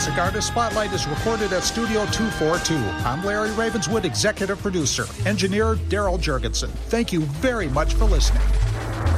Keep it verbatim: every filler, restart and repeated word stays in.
Classic Artist Spotlight is recorded at Studio two forty-two. I'm Larry Ravenswood, executive producer. Engineer Daryl Jurgensen. Thank you very much for listening.